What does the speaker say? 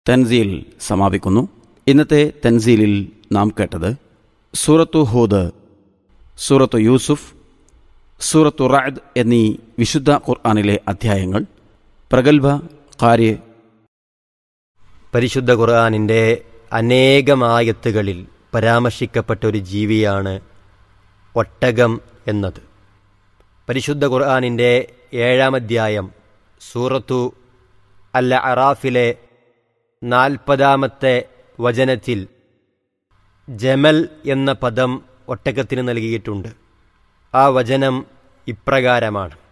തൻസീൽ സമാപിക്കുന്നു. ഇന്നത്തെ തൻസീലിൽ നാം കേട്ടത് സൂറത്തു ഹൂദ്, സൂറത്തു യൂസുഫ്, സൂറത്തു റഅദ് എന്നീ വിശുദ്ധ ഖുർആനിലെ അധ്യായങ്ങൾ. പ്രഗത്ഭ ഖാരി പരിശുദ്ധ ഖുർആനിൻ്റെ അനേകമായത്തുകളിൽ പരാമർശിക്കപ്പെട്ട ഒരു ജീവിയാണ് ഒട്ടകം എന്നത്. പരിശുദ്ധ ഖുർആനിൻ്റെ 7-ാം അധ്യായം സൂറത്തു അൽ അറാഫിലെ 40-ാമത്തെ വചനത്തിൽ ജമൽ എന്ന പദം ഒട്ടകത്തിന് നൽകിയിട്ടുണ്ട്. ആ വചനം ഇപ്രകാരമാണ്: